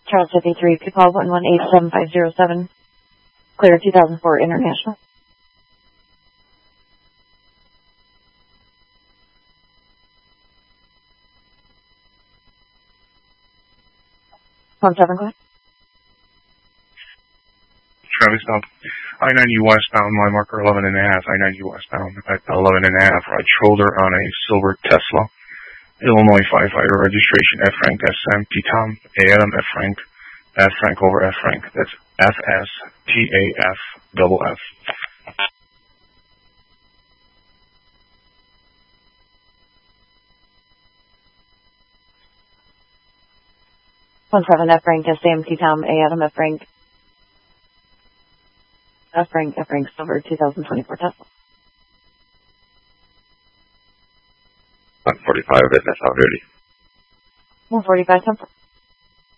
Charles 53, Peepaw 1187507. Clear 2004 International. Seven, go ahead. Travis Dump. I-90 westbound, my marker 11 and a half. I-90 westbound at 11 and a half. Right shoulder on a silver Tesla. Illinois firefighter registration F Frank SM P Tom A Adam F Frank F Frank over F Frank. That's FSTAF double F. 17 F Frank SM P Tom A Adam F Frank silver 2024 Tesla. 145 business already. 145 Temple.